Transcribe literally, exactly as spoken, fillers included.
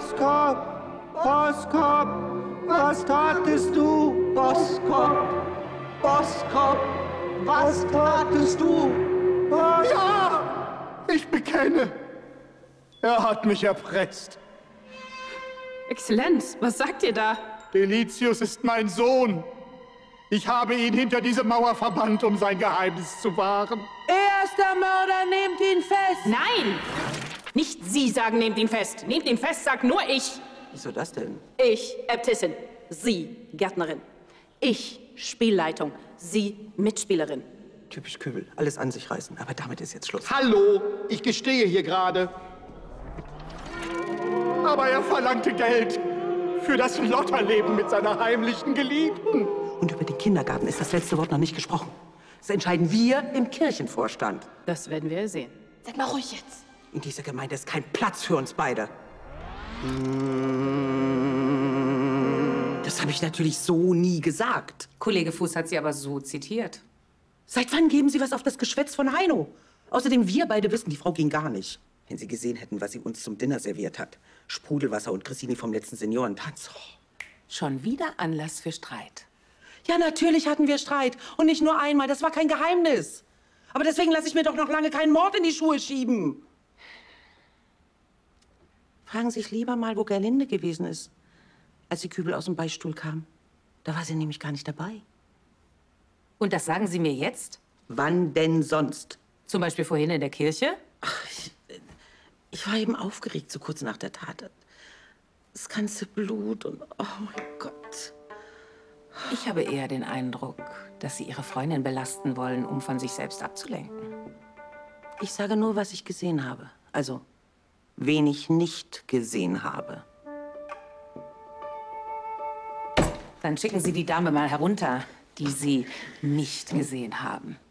Boskop, Boskop, was tatest du? Boskop, Boskop, was tatest du? Ja, ich bekenne. Er hat mich erpresst. Exzellenz, was sagt ihr da? Delicius ist mein Sohn. Ich habe ihn hinter diese Mauer verbannt, um sein Geheimnis zu wahren. Er ist der Mörder, nehmt ihn fest! Nein! Nicht Sie sagen, nehmt ihn fest. Nehmt ihn fest, sagt nur ich. Wieso das denn? Ich, Äbtissin. Sie, Gärtnerin. Ich, Spielleitung. Sie, Mitspielerin. Typisch Kübel, alles an sich reißen. Aber damit ist jetzt Schluss. Hallo, ich gestehe hier gerade. Aber er verlangte Geld für das Lotterleben mit seiner heimlichen Geliebten. Und über den Kindergarten ist das letzte Wort noch nicht gesprochen. Das entscheiden wir im Kirchenvorstand. Das werden wir sehen. Seid mal ruhig jetzt. In dieser Gemeinde ist kein Platz für uns beide. Das habe ich natürlich so nie gesagt. Kollege Fuß hat Sie aber so zitiert. Seit wann geben Sie was auf das Geschwätz von Heino? Außerdem, wir beide wissen, die Frau ging gar nicht. Wenn Sie gesehen hätten, was sie uns zum Dinner serviert hat. Sprudelwasser und Grissini vom letzten Seniorentanz. Oh. Schon wieder Anlass für Streit. Ja, natürlich hatten wir Streit. Und nicht nur einmal, das war kein Geheimnis. Aber deswegen lasse ich mir doch noch lange keinen Mord in die Schuhe schieben. Fragen Sie sich lieber mal, wo Gerlinde gewesen ist, als die Kübel aus dem Beichtstuhl kam. Da war sie nämlich gar nicht dabei. Und das sagen Sie mir jetzt? Wann denn sonst? Zum Beispiel vorhin in der Kirche? Ach, ich, ich war eben aufgeregt, so kurz nach der Tat. Das ganze Blut und... Oh mein Gott. Ich habe eher den Eindruck, dass Sie Ihre Freundin belasten wollen, um von sich selbst abzulenken. Ich sage nur, was ich gesehen habe. Also, wen ich nicht gesehen habe. Dann schicken Sie die Dame mal herunter, die Sie nicht gesehen haben.